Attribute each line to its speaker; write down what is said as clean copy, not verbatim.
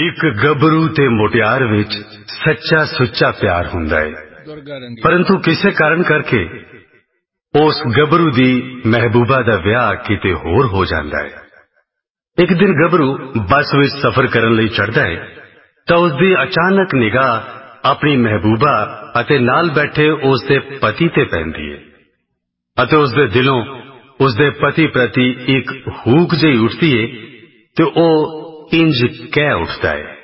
Speaker 1: एक गबरू ते मुटियार विच सच्चा सुच्चा प्यार हुंदा है, परंतु किसी कारण करके उस गबरू दी महबूबा दा ब्याह किते होर हो जांदा है। एक दिन गबरू बस विच सफर करन लई चढ़दा है तां उसदी अचानक निगाह अपनी महबूबा अते नाल बैठे उसदे पति ते पैंदी है अते उसदे दिलों उसदे पति प्रति एक हूक जही उठदी है ते ओ इंज कह उठदा है,